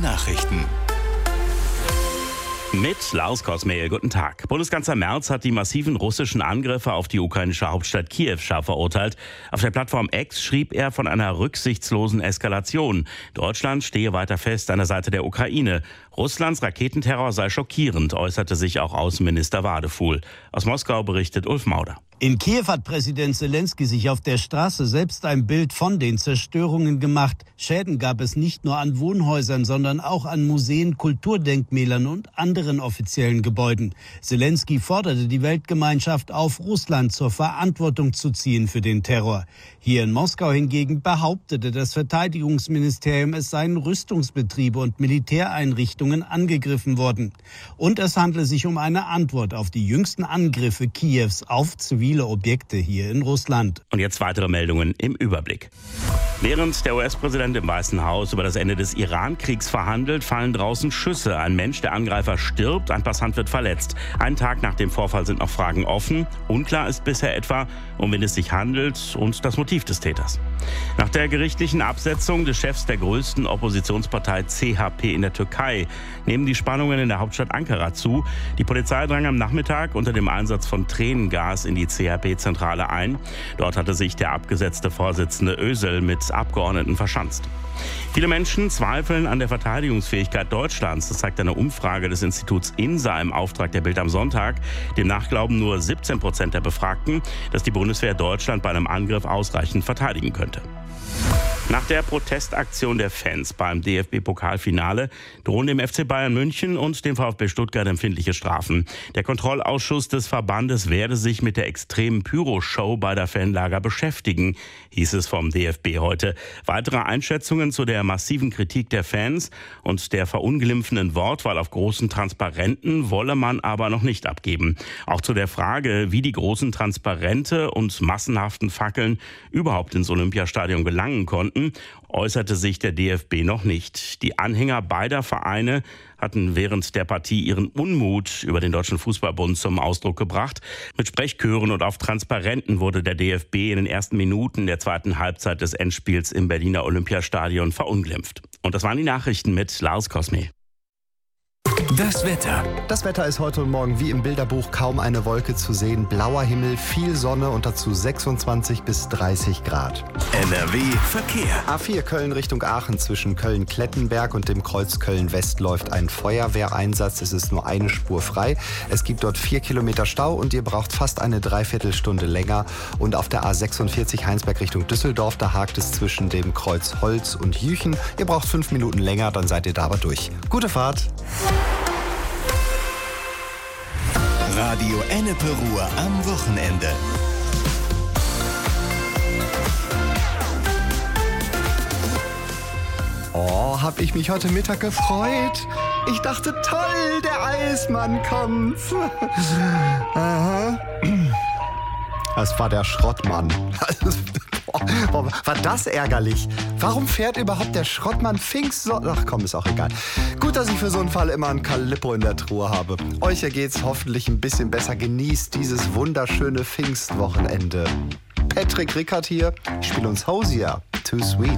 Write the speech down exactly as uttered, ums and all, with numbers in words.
Nachrichten. Mit Lars Kosmehl, guten Tag. Bundeskanzler Merz hat die massiven russischen Angriffe auf die ukrainische Hauptstadt Kiew scharf verurteilt. Auf der Plattform X schrieb er von einer rücksichtslosen Eskalation. Deutschland stehe weiter fest an der Seite der Ukraine. Russlands Raketenterror sei schockierend, äußerte sich auch Außenminister Wadefuhl. Aus Moskau berichtet Ulf Mauder. In Kiew hat Präsident Selenskyj sich auf der Straße selbst ein Bild von den Zerstörungen gemacht. Schäden gab es nicht nur an Wohnhäusern, sondern auch an Museen, Kulturdenkmälern und anderen offiziellen Gebäuden. Selenskyj forderte die Weltgemeinschaft auf, Russland zur Verantwortung zu ziehen für den Terror. Hier in Moskau hingegen behauptete das Verteidigungsministerium, es seien Rüstungsbetriebe und Militäreinrichtungen angegriffen worden. Und es handle sich um eine Antwort auf die jüngsten Angriffe Kiews auf zivile Objekte hier in Russland. Und jetzt weitere Meldungen im Überblick. Während der U S-Präsident im Weißen Haus über das Ende des Iran-Kriegs verhandelt, fallen draußen Schüsse. Ein Mensch, der Angreifer, stirbt, ein Passant wird verletzt. Einen Tag nach dem Vorfall sind noch Fragen offen. Unklar ist bisher etwa, um wen es sich handelt und das Motiv des Täters. Nach der gerichtlichen Absetzung des Chefs der größten Oppositionspartei C H P in der Türkei nehmen die Spannungen in der Hauptstadt Ankara zu. Die Polizei drang am Nachmittag unter dem Einsatz von Tränengas in die C H P-Zentrale ein. Dort hatte sich der abgesetzte Vorsitzende Özal mit Abgeordneten verschanzt. Viele Menschen zweifeln an der Verteidigungsfähigkeit Deutschlands. Das zeigt eine Umfrage des Instituts INSA im Auftrag der Bild am Sonntag. Demnach glauben nur siebzehn Prozent der Befragten, dass die Bundeswehr Deutschland bei einem Angriff ausreichend verteidigen könnte. Nach der Protestaktion der Fans beim D F B-Pokalfinale drohen dem F C Bayern München und dem VfB Stuttgart empfindliche Strafen. Der Kontrollausschuss des Verbandes werde sich mit der extremen Pyro-Show bei der Fanlager beschäftigen, hieß es vom D F B heute. Weitere Einschätzungen zu der massiven Kritik der Fans und der verunglimpfenden Wortwahl auf großen Transparenten wolle man aber noch nicht abgeben. Auch zu der Frage, wie die großen Transparente und massenhaften Fackeln überhaupt ins Olympiastadion gelangen konnten, äußerte sich der D F B noch nicht. Die Anhänger beider Vereine hatten während der Partie ihren Unmut über den Deutschen Fußballbund zum Ausdruck gebracht. Mit Sprechchören und auf Transparenten wurde der D F B in den ersten Minuten der zweiten Halbzeit des Endspiels im Berliner Olympiastadion verunglimpft. Und das waren die Nachrichten mit Lars Kosmehl. Das Wetter. Das Wetter ist heute und morgen wie im Bilderbuch, kaum eine Wolke zu sehen. Blauer Himmel, viel Sonne und dazu sechsundzwanzig bis dreißig Grad. N R W Verkehr. A vier Köln Richtung Aachen, zwischen Köln-Klettenberg und dem Kreuz Köln-West läuft ein Feuerwehreinsatz. Es ist nur eine Spur frei. Es gibt dort vier Kilometer Stau und ihr braucht fast eine Dreiviertelstunde länger. Und auf der A sechsundvierzig Heinsberg Richtung Düsseldorf, da hakt es zwischen dem Kreuz Holz und Jüchen. Ihr braucht fünf Minuten länger, dann seid ihr da aber durch. Gute Fahrt! Radio Ennepe Ruhr am Wochenende. Oh, hab ich mich heute Mittag gefreut. Ich dachte, toll, der Eismann kommt. Aha. Das war der Schrottmann. Boah, war das ärgerlich. Warum fährt überhaupt der Schrottmann Pfingst so? Ach komm, ist auch egal. Gut, dass ich für so einen Fall immer ein Calippo in der Truhe habe. Euch ergeht's hoffentlich ein bisschen besser. Genießt dieses wunderschöne Pfingstwochenende. Patrick Rickert hier. Ich spiele uns Hosier. Too Sweet.